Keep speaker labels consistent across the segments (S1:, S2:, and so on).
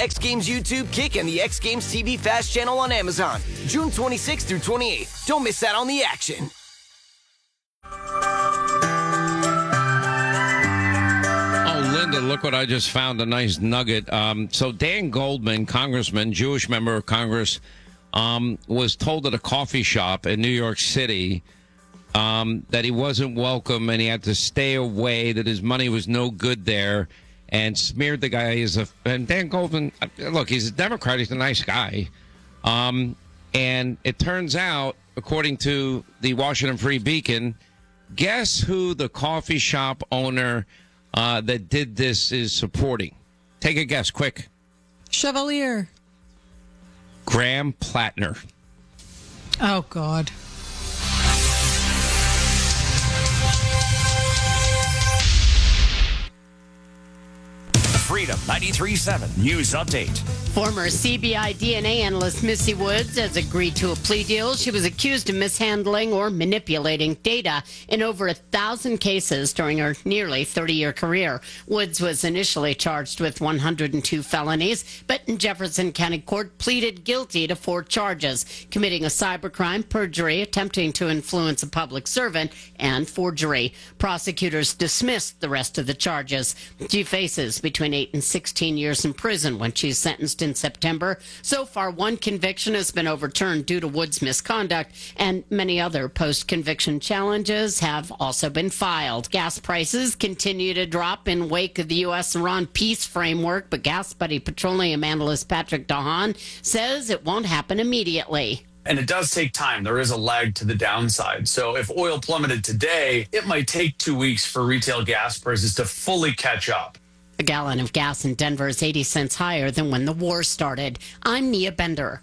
S1: X Games YouTube, Kick, and the X Games TV Fast channel on Amazon. June 26th through 28th. Don't miss out on the action.
S2: Linda, look what I just found, a nice nugget. So Dan Goldman, congressman, Jewish member of Congress, was told at a coffee shop in New York City that he wasn't welcome and he had to stay away, that his money was no good there, and smeared the guy and Dan Goldman, look, he's a Democrat, he's a nice guy. And it turns out, according to the Washington Free Beacon, guess who the coffee shop owner that did this is supporting? Take a guess, quick.
S3: Chevalier.
S2: Graham Plattner.
S3: Oh, God.
S4: Freedom 93.7 News Update.
S5: Former CBI DNA analyst Missy Woods has agreed to a plea deal. She was accused of mishandling or manipulating data in over 1,000 cases during her nearly 30-year career. Woods was initially charged with 102 felonies, but in Jefferson County Court pleaded guilty to 4 charges: committing a cybercrime, perjury, attempting to influence a public servant, and forgery. Prosecutors dismissed the rest of the charges. She faces between 8 and 16 years in prison when she's sentenced in September. So far, 1 conviction has been overturned due to Woods' misconduct, and many other post-conviction challenges have also been filed. Gas prices continue to drop in wake of the U.S.-Iran peace framework, but Gas Buddy petroleum analyst Patrick Dahan says it won't happen immediately.
S6: And it does take time. There is a lag to the downside. So if oil plummeted today, it might take 2 weeks for retail gas prices to fully catch up.
S5: A gallon of gas in Denver is 80 cents higher than when the war started. I'm Nia Bender.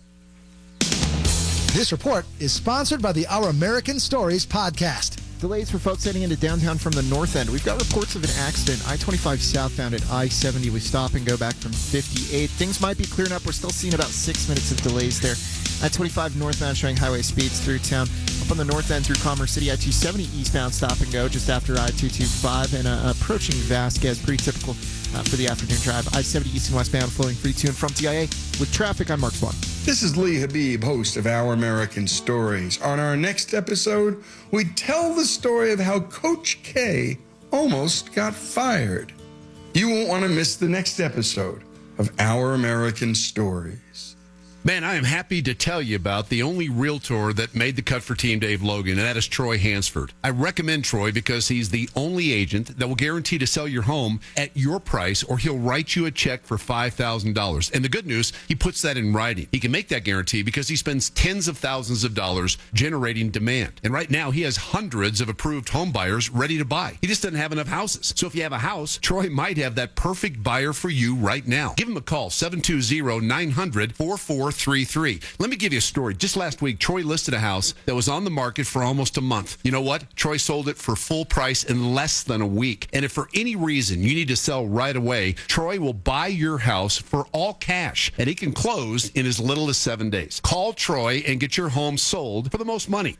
S7: This report is sponsored by the Our American Stories podcast.
S8: Delays for folks heading into downtown from the north end. We've got reports of an accident. I-25 southbound at I-70 with stop and go back from 58. Things might be clearing up. We're still seeing about 6 minutes of delays there. I-25 northbound showing highway speeds through town. Up on the north end through Commerce City, I-270 eastbound stop and go just after I-225 and approaching Vasquez. Pretty typical for the afternoon drive. I-70 east and westbound flowing free to and from TIA. With traffic, I'm Mark Swan.
S9: This is Lee Habib, host of Our American Stories. On our next episode, we tell the story of how Coach K almost got fired. You won't want to miss the next episode of Our American Stories.
S10: Man, I am happy to tell you about the only realtor that made the cut for Team Dave Logan, and that is Troy Hansford. I recommend Troy because he's the only agent that will guarantee to sell your home at your price, or he'll write you a check for $5,000. And the good news, he puts that in writing. He can make that guarantee because he spends tens of thousands of dollars generating demand. And right now, he has hundreds of approved home buyers ready to buy. He just doesn't have enough houses. So if you have a house, Troy might have that perfect buyer for you right now. Give him a call, 720-900-4433. Let me give you a story. Just last week, Troy listed a house that was on the market for almost a month. You know what? Troy sold it for full price in less than a week. And if for any reason you need to sell right away, Troy will buy your house for all cash, and he can close in as little as 7 days. Call Troy and get your home sold for the most money.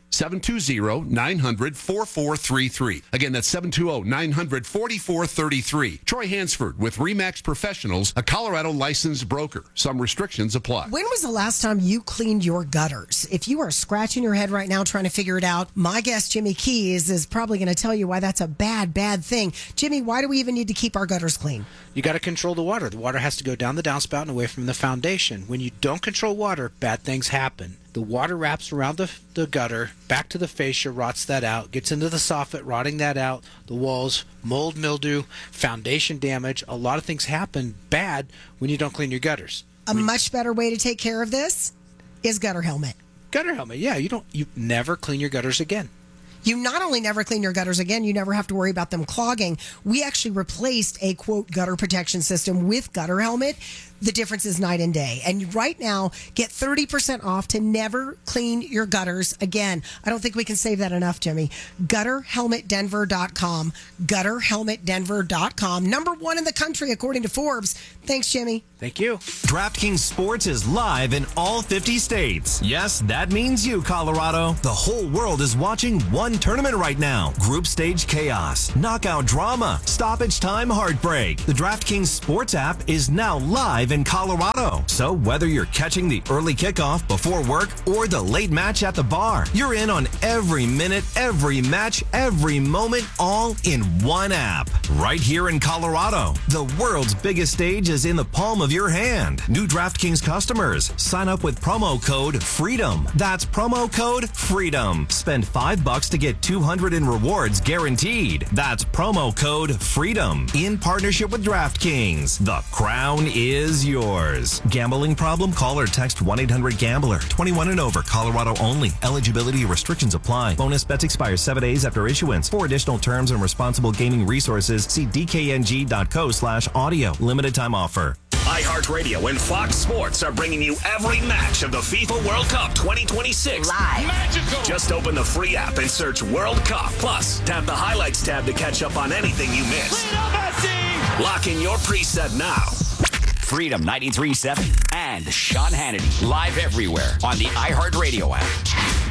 S10: 720-900-4433. Again, that's 720-900-4433. Troy Hansford with RE/MAX Professionals, a Colorado licensed broker. Some restrictions apply.
S11: When was the last time you cleaned your gutters? If you are scratching your head right now trying to figure it out, my guest Jimmy Keys is probably going to tell you why that's a bad thing. Jimmy, why do we even need to keep our gutters clean?
S12: You got to control the water. The water has to go down the downspout and away from the foundation. When you don't control water, bad things happen. The water wraps around the gutter, back to the fascia, rots that out, gets into the soffit, rotting that out, the walls, mold, mildew, foundation damage. A lot of things happen bad when you don't clean your gutters.
S11: A much better way to take care of this is Gutter Helmet.
S12: Gutter Helmet, yeah. You never clean your gutters again.
S11: You not only never clean your gutters again, you never have to worry about them clogging. We actually replaced a, quote, gutter protection system with Gutter Helmet. The difference is night and day. And right now, get 30% off to never clean your gutters again. I don't think we can save that enough, Jimmy. GutterHelmetDenver.com. GutterHelmetDenver.com. #1 in the country, according to Forbes. Thanks, Jimmy.
S12: Thank you.
S13: DraftKings Sports is live in all 50 states. Yes, that means you, Colorado. The whole world is watching one tournament right now. Group stage chaos, knockout drama, stoppage time heartbreak. The DraftKings Sports app is now live live in Colorado. So whether you're catching the early kickoff before work or the late match at the bar, you're in on every minute, every match, every moment, all in one app. Right here in Colorado, the world's biggest stage is in the palm of your hand. New DraftKings customers, sign up with promo code FREEDOM. That's promo code FREEDOM. Spend $5 to get $200 in rewards guaranteed. That's promo code FREEDOM. In partnership with DraftKings, the crown is yours. Gambling problem? Call or text 1-800-GAMBLER. 21 and over, Colorado only. Eligibility restrictions apply. Bonus bets expire 7 days after issuance. For additional terms and responsible gaming resources, see dkng.co/audio. Limited time offer.
S4: iHeartRadio and Fox Sports are bringing you every match of the FIFA World Cup 2026
S5: Live.
S4: Magical. Just open the free app and search World Cup. Plus, tap the highlights tab to catch up on anything you missed. Lock in your preset now.
S14: Freedom 93.7 and Sean Hannity live everywhere on the iHeartRadio app.